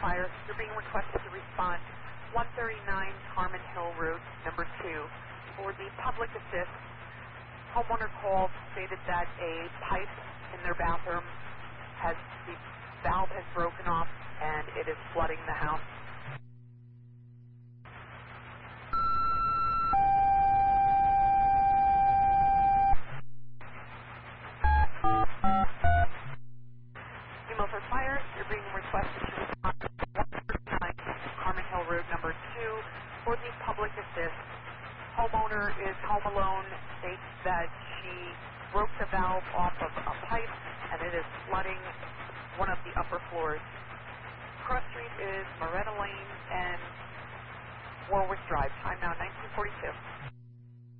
Fire. You're being requested to respond 139 Carmen Hill Road, number 2. For the public assist, homeowner called, stated that a pipe in their bathroom the valve has broken off and it is flooding the house. Milford Fire, you're being requested to respond to 139 Carmen Hill Road, number 2. For the public assist, homeowner is home alone, states that she broke the valve off of a pipe and it is flooding one of the upper floors. Cross Street is Moretta Lane and Warwick Drive. Time now 1942.